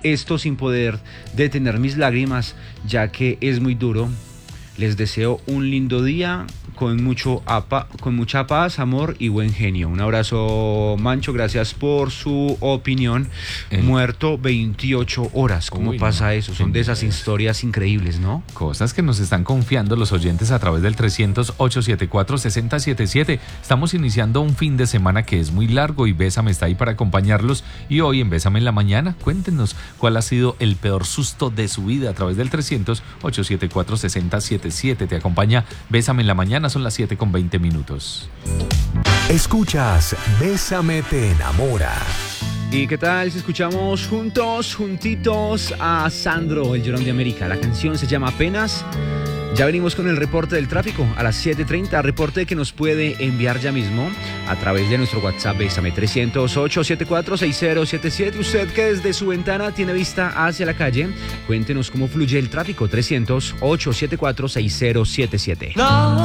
esto sin poder detener mis lágrimas, ya que es muy duro. Les deseo un lindo día con mucha paz, amor y buen genio. Un abrazo, Mancho, gracias por su opinión. Muerto 28 horas. ¿Cómo pasa eso? Son de esas historias increíbles, ¿no? Cosas que nos están confiando los oyentes a través del 300-874-6077. Estamos iniciando un fin de semana que es muy largo y Bésame está ahí para acompañarlos. Y hoy en Bésame en la Mañana, cuéntenos cuál ha sido el peor susto de su vida a través del 300-874-6077. Te acompaña Bésame en la Mañana, son las 7:20. Escuchas Bésame te enamora. ¿Y qué tal si escuchamos juntitos a Sandro, el Llorón de América? La canción se llama Apenas. Ya venimos con el reporte del tráfico a las 7:30, reporte que nos puede enviar ya mismo a través de nuestro WhatsApp Bésame 300-874-6077. Usted que desde su ventana tiene vista hacia la calle, cuéntenos cómo fluye el tráfico. 300-874-6077.